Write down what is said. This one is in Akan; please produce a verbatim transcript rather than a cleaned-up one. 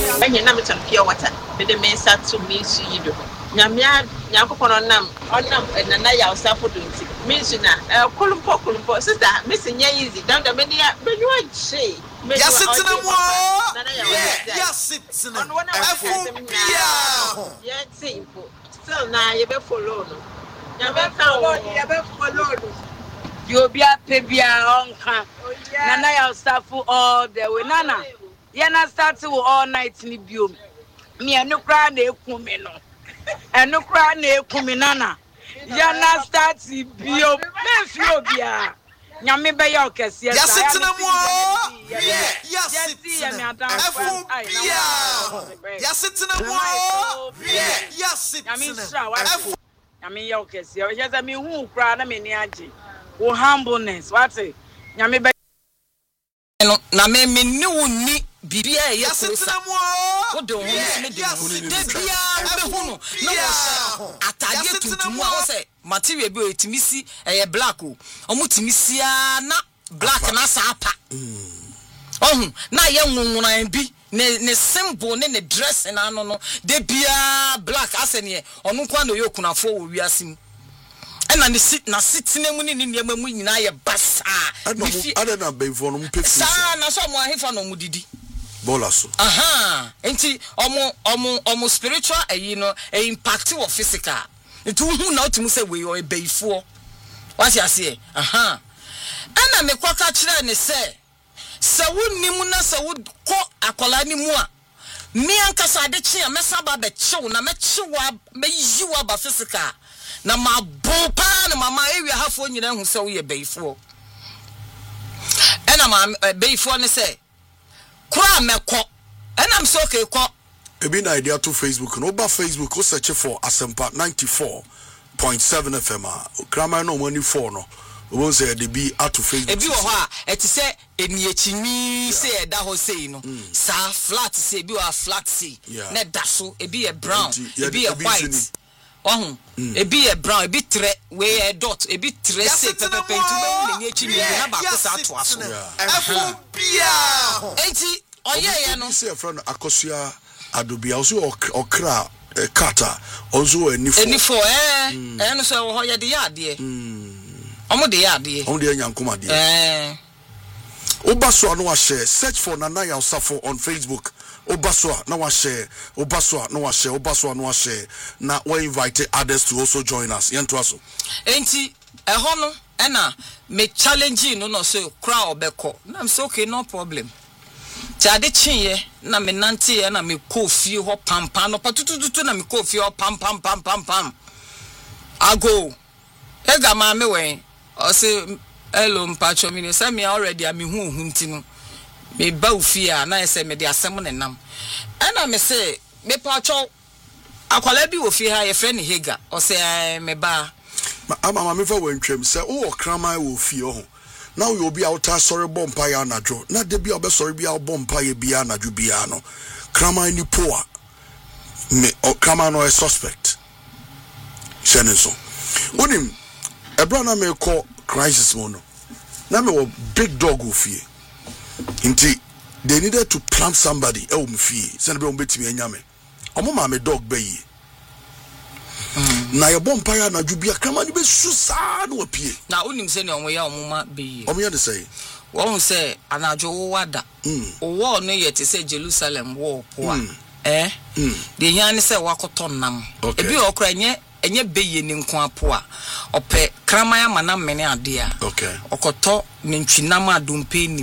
When you name it on pure water, with the men start to miss you. Nyamia, Yakupon nam, on nam, and Naya Sapo doing it. Miss you now, a columpo, columpo, sister, missing easy, down the many, but you would say. Yes, it's in the wall. Yes, it's in the wall. Yes, simple. Still now, you better follow. You better follow. You better follow. You'll be a baby on camp. Nana, I'll start for all the way. Nana, you're not starting all night in the view. Me and no cry, they come in. And no cry, they come in. Nana, you're not starting bio. Memphia. Nyame be your kesi. Yes, it's in the wall. Yes, it's in the wall. Yes, it's in the wall. Yes, it's in the wall. I mean, your kesi. Yes, I mean, who cry? I mean, Yaji. Oh, humbleness. What's it? Nyame be. Na me me ni woni bibia ye Yes, it's in the wall. Wo de ho me de ho de bia be hu no na wo atade tuntum a wo say material bi o timisi eh black o omo timisi a na black na sa apa ohun na ye nwunwuran bi ne ne symbol ne ne dress na no no de bia black asene onu kwa no yokunafo wo wiasim ena ne sit na sitine mu ne ne niam mu nyina ye basa Ade na benfo no mpefi sa na so mo ahefa no mu didi bola so aha enti omo omo omo spiritual ayi no e impact wo physical nti hu na otimu se we o beifo wasi ase aha ana me kwaka kire ne se se wonnim na se wo ko akola ni mu a me ankasa de chi a mesa ba be chew na me chewa me yiwa ba physical na mabo pa na mama ewi hafo nyina hu se wo ye beifo ena ma beifo ne se kwa meko ena mso ke ko ebi na idea to Facebook no ba Facebook o search for Asempa ninety-four point seven F M krama no money four no won say de bi ato Facebook ebi wo ho a eti se eniachimi se e da ho sei no sa flat se ebi wa flat sei na da so ebi e brown ebi e white ohun ebi e brown ebi tre we e dot ebi tre se pepe pentu be eniachimi na ba ko sa to aso Efo bia enti oye ye no se friend akosua adobia also okra kata also enifo enifo eh eh no so ho ye de ya de omo de ya de omo de nyankoma de eh obaso no wa share search for Nana Yausafo on Facebook obaso na wa share obaso na wa share obaso na wa share na we invite others to also join us yento aso enti eho no e na me challenge no no so crowd obeko na am say okay no problem Tade chinye na me nante na me kofi ho pampa no patututu na me kofi ho pam pam pam pam pam ago ega ma me wen o se hello mpacho mi ne say me already am hu hu ntinu me ba ofi a na say me de asem ne nam ana me say me pacho akwala bi ofi ha ye friend Hega o say me ba ama ma me fa wantwam say wo kraman wo ofi ho now you be out sorry bompa ya anadwo na de bia obe sorry bia bompa ye bia anadwo bia no krama ni poa me o krama no a suspect sheneso onim ebra na me call crisis mo no na me wo big dog ofie nti they needed to plant somebody e wo mfie se na be wo betimi anyame omo ma me dog bayi na ye bompa ya na djubia krama ni be susa no apie na onim se ne onwe ya omuma be omo ya de say won say anajo wo wada wo no ye te say Jerusalem wo po a eh de hia ne say wakoto nam ebi okra nye enye beye ni nko apo a ope krama ya mana mene ade a okay okoto ne ntwinam adompe ni